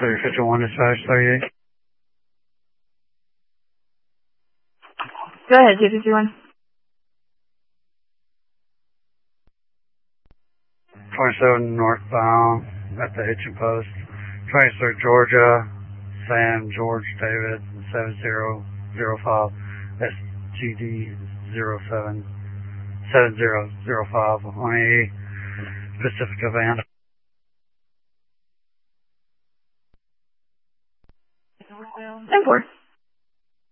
31 dispatch 38. Go ahead, 251. 27 northbound at the hitching post. Transfer Georgia, Sam, George, David, 7005, SGD 7005 on a Pacifica van. 10-4.